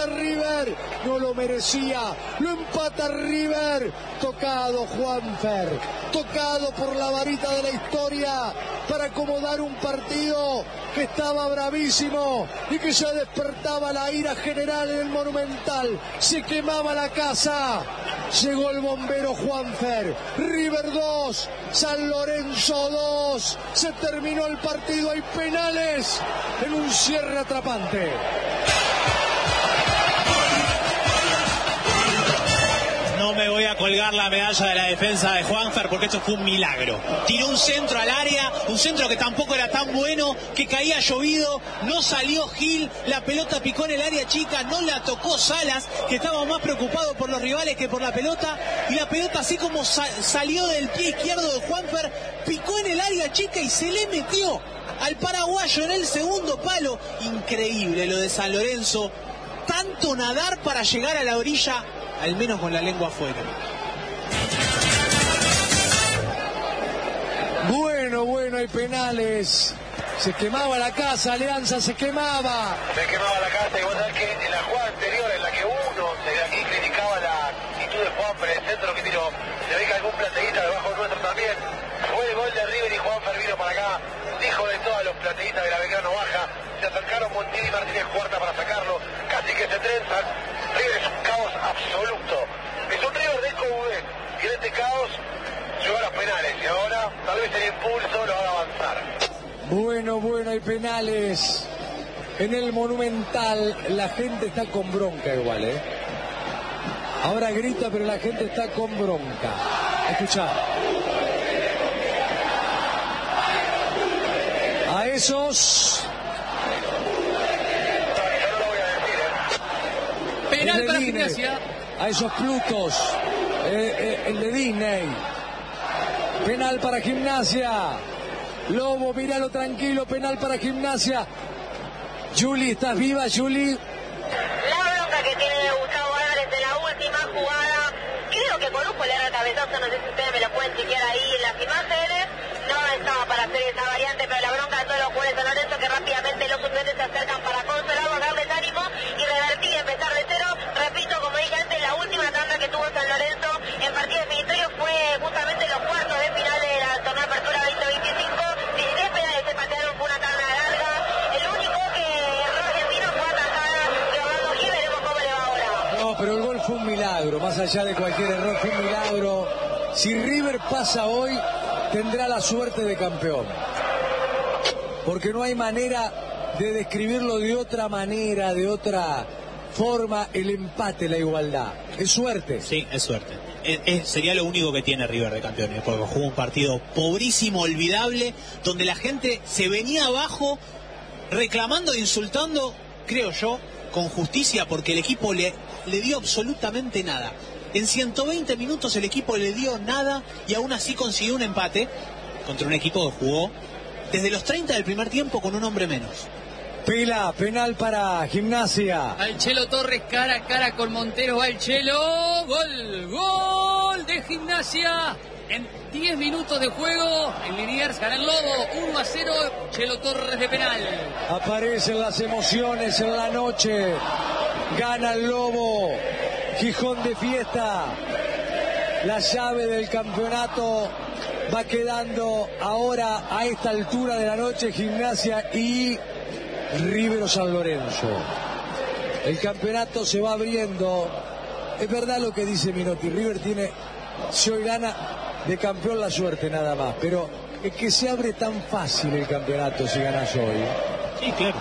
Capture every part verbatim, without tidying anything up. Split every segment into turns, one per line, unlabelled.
empata River, no lo merecía, lo empata River, tocado Juanfer, tocado por la varita de la historia para acomodar un partido que estaba bravísimo y que ya despertaba la ira general en el Monumental, se quemaba la casa. Llegó el bombero Juanfer, River dos, San Lorenzo dos, se terminó el partido, hay penales en un cierre atrapante.
No me voy a colgar la medalla de la defensa de Juanfer porque esto fue un milagro. Tiró un centro al área, un centro que tampoco era tan bueno, que caía llovido, no salió Gil, la pelota picó en el área chica, no la tocó Salas, que estaba más preocupado por los rivales que por la pelota, y la pelota así como sa- salió del pie izquierdo de Juanfer, picó en el área chica y se le metió al paraguayo en el segundo palo. Increíble lo de San Lorenzo, tanto nadar para llegar a la orilla, al menos con la lengua afuera.
Bueno, bueno, hay penales. Se quemaba la casa, Alianza se quemaba.
Se quemaba la casa, y vos sabés que en la jugada anterior, en la que uno desde aquí criticaba la actitud de Juanfer, el centro que tiró, se ve que algún plateísta debajo nuestro también, fue el gol de River y Juanfer vino para acá, dijo de todos los plateístas de la Belgrano Baja, se acercaron Montini y Martínez Cuarta para sacarlo, casi que se trenzan. River es un caos absoluto, es un River de Coudet, y en este caos llegó a los penales, y ahora tal vez el impulso lo haga avanzar.
Bueno, bueno, hay penales en el Monumental. La gente está con bronca igual, ¿eh? Ahora grita, pero la gente está con bronca. Escuchá. A esos...
Penal para Gimnasia.
A esos Plutos. Eh, eh, el de Disney. Penal para Gimnasia. Lobo, míralo tranquilo, penal para Gimnasia. Juli, ¿estás viva, Juli?
La bronca que tiene Gustavo Álvarez de la última jugada. Creo que Corujo le da el cabezazo, no sé si ustedes me lo pueden chequear ahí en las imágenes. No estaba para hacer esa variante, pero la bronca de todos los jugadores de San Lorenzo, que rápidamente los suplentes se acercan para consolarlos, darles ánimo y revertir y empezar de cero. Repito, como dije antes, la última tanda que tuvo San Lorenzo en partido definitorio fue justamente los cuartos de final de la torneo Apertura veinte veinticinco. dieciséis penales se patearon, fue una tanda larga. El único que erró Argentino fue atajada de Orlando Gil, veremos cómo le va ahora.
No, pero el gol fue un milagro, más allá de cualquier error, fue un milagro. Si River pasa hoy, tendrá la suerte de campeón. Porque no hay manera de describirlo de otra manera, de otra forma, el empate, la igualdad. Es suerte.
Sí, es suerte. Es, es, sería lo único que tiene River de campeones, porque jugó un partido pobrísimo, olvidable, donde la gente se venía abajo reclamando e insultando, creo yo, con justicia, porque el equipo le, le dio absolutamente nada. En ciento veinte minutos el equipo le dio nada y aún así consiguió un empate contra un equipo que jugó desde los treinta del primer tiempo con un hombre menos.
Pila, penal para Gimnasia.
Al Chelo Torres cara a cara con Montero, va el Chelo. Gol, gol de Gimnasia. En diez minutos de juego, en Liniers gana el Lobo, uno a cero, Chelo Torres de penal.
Aparecen las emociones en la noche. Gana el Lobo. Gijón de fiesta. La llave del campeonato va quedando ahora a esta altura de la noche Gimnasia y River o San Lorenzo. El campeonato se va abriendo. Es verdad lo que dice Minotti. River tiene, si hoy gana, de campeón la suerte nada más. Pero es que se abre tan fácil el campeonato si ganas hoy.
Sí, claro.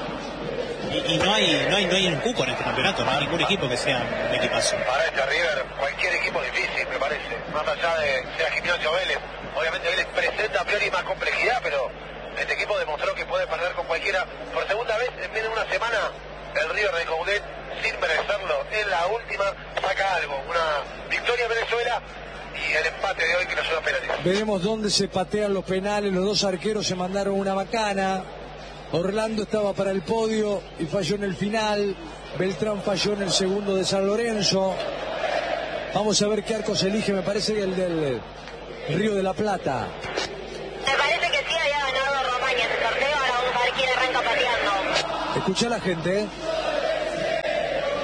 Y, y no hay no hay no hay un cupo en este campeonato, no hay ningún equipo que sea un equipazo.
Para este River, cualquier equipo difícil, me parece. Más allá de sea Gimnasia o Vélez. Obviamente Vélez presenta a priori más complejidad, pero este equipo demostró que puede perder con cualquiera. Por segunda vez en menos de una semana, el River de Coudet, sin merecerlo, en la última saca algo. Una victoria en Venezuela y el empate de hoy que nos lleva a penales.
Veremos dónde se patean los penales. Los dos arqueros se mandaron una macana. Orlando estaba para el podio y falló en el final. Beltrán falló en el segundo de San Lorenzo. Vamos a ver qué arco se elige. Me parece que el del Río de la Plata.
Me parece que sí había ganado Romaña en el sorteo. Ahora vamos a ver quién arranca pateando.
Escuchá a la gente, ¿eh?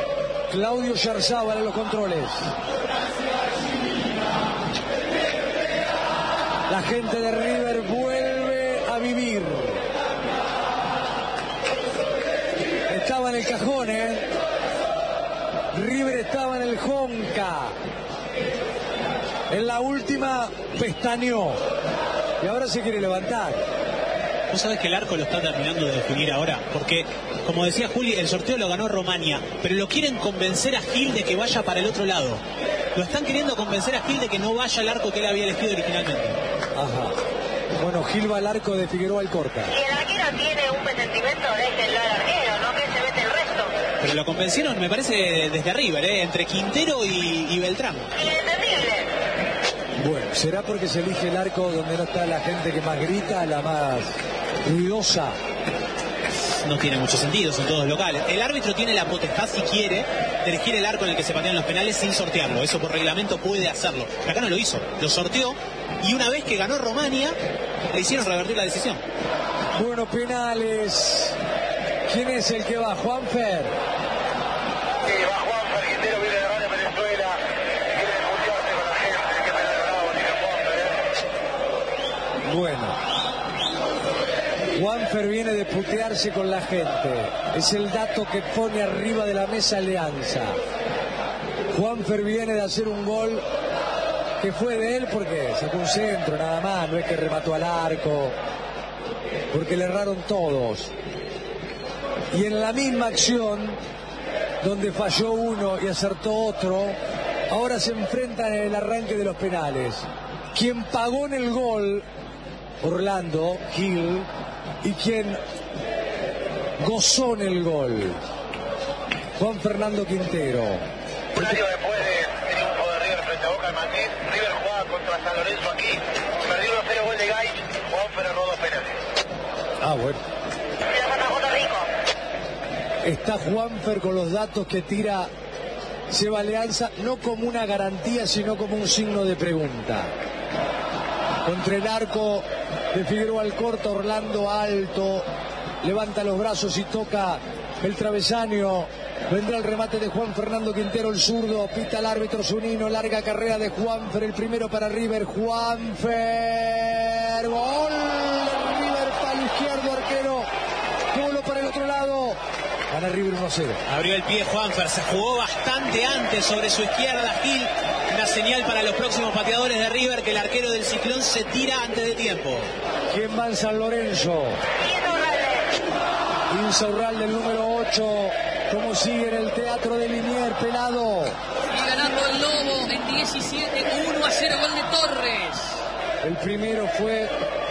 Claudio Yarzábal en los controles. La gente de River vuelve a vivir. Estaba en el cajón, ¿eh? River estaba en el Jonca. En la última pestañeó. Y ahora se quiere levantar.
Vos sabés que el arco lo está terminando de definir ahora, porque, como decía Juli, el sorteo lo ganó Romania, pero lo quieren convencer a Gil de que vaya para el otro lado. Lo están queriendo convencer a Gil de que no vaya al arco que él había elegido originalmente.
Ajá. Bueno, Gil va al arco de Figueroa Alcorta.
Si el arquero tiene un presentimiento, déjenlo al arquero, no que se mete el resto.
Pero lo convencieron, me parece, desde River, ¿eh? Entre Quintero y, y Beltrán.
Inentendible.
Bueno, será porque se elige el arco donde no está la gente que más grita, la más ruidosa.
No tiene mucho sentido, son todos locales. El árbitro tiene la potestad, si quiere, de elegir el arco en el que se patean los penales sin sortearlo. Eso por reglamento puede hacerlo. Pero acá no lo hizo, lo sorteó, y una vez que ganó Romania, le hicieron revertir la decisión.
Bueno, penales. ¿Quién es el que va? Juanfer.
Sí, va Juanfer, Quintero viene de Radio Venezuela. Quiere putearse con la gente. Qué penal bravo tiene Juanfer, ¿eh?
Bueno. Juanfer viene de putearse con la gente. Es el dato que pone arriba de la mesa Alianza. Juanfer viene de hacer un gol que fue de él porque sacó un centro nada más, no es que remató al arco, porque le erraron todos. Y en la misma acción, donde falló uno y acertó otro, ahora se enfrentan en el arranque de los penales. Quien pagó en el gol, Orlando Gil, y quien gozó en el gol, Juan Fernando Quintero.
Un año después del triunfo de River frente a Boca de Madrid, River jugaba contra San Lorenzo aquí, perdió uno cero gol de Gaich, Juanfer erró dos penales.
Ah, bueno.
Mira J J Rico.
Está Juanfer con los datos que tira Seba Alianza, no como una garantía, sino como un signo de pregunta. Contra el arco de Figueroa Alcorta, Orlando alto, levanta los brazos y toca el travesaño. Vendrá el remate de Juan Fernando Quintero, el zurdo, pita el árbitro Zunino, larga carrera de Juanfer, el primero para River, Juanfer, gol de River, palo izquierdo, arquero, polo para el otro lado, gana River uno cero.
Abrió el pie Juanfer, se jugó bastante antes sobre su izquierda Gil, una señal para los próximos pateadores de River que el arquero del Ciclón se tira antes de tiempo.
¿Quién va en San Lorenzo? Insaurralde, el número ocho. ¿Cómo sigue en el teatro de Liniers, pelado?
Y ganando el Lobo en diecisiete, uno a cero, gol de Torres.
El primero fue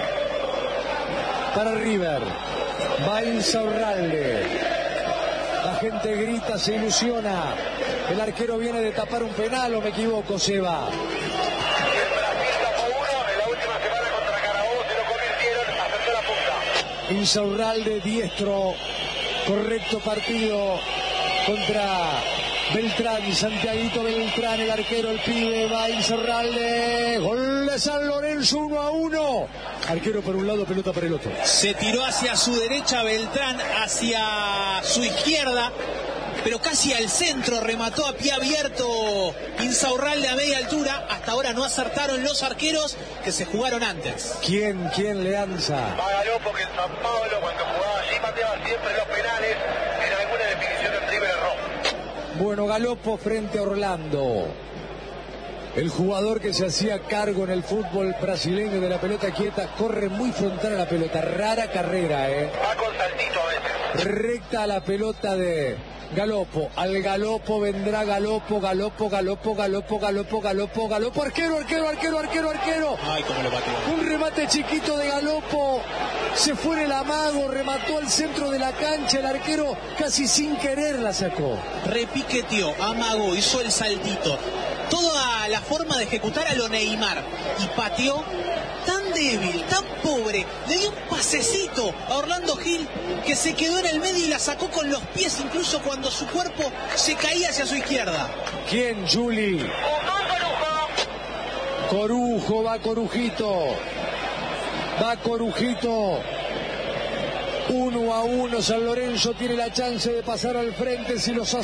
para River. Va Insaurralde. La gente grita, se ilusiona. El arquero viene de tapar un penal, ¿o me equivoco, Seba?
El Brasil tapó uno, en la última semana contra Carabobo se lo convirtieron, aceptó la punta.
Insaurralde, diestro, correcto partido contra Beltrán, Santiaguito Beltrán, el arquero, el pibe, va Insaurralde, gol de San Lorenzo, uno a uno. Arquero por un lado, pelota por el otro.
Se tiró hacia su derecha Beltrán, hacia su izquierda, pero casi al centro, remató a pie abierto Insaurralde a media altura. Hasta ahora no acertaron los arqueros que se jugaron antes.
¿Quién, quién le lanza?
Va Galopo, que en San Pablo cuando jugaba allí pateaba siempre los penales, en alguna definición en River erró.
Bueno, Galopo frente a Orlando. El jugador que se hacía cargo en el fútbol brasileño de la pelota quieta, corre muy frontal a la pelota, rara carrera, ¿eh?
Va con saltito a veces.
Recta a la pelota de Galopo, al Galopo vendrá Galopo, Galopo, Galopo, Galopo, Galopo, Galopo, Galopo, arquero, arquero, arquero, arquero, arquero.
Ay, cómo lo pateó.
Un remate chiquito de Galopo, se fue en el amago, remató al centro de la cancha, el arquero casi sin querer la sacó.
Repiqueteó, amagó, hizo el saltito. Toda la forma de ejecutar a lo Neymar. Y pateó tan débil, tan pobre. Le dio un pasecito a Orlando Gil que se quedó en el medio y la sacó con los pies, incluso cuando su cuerpo se caía hacia su izquierda.
¿Quién, Juli?
Guzmán Corujo.
Corujo, va Corujito. Va Corujito. Uno a uno, San Lorenzo tiene la chance de pasar al frente si los hace.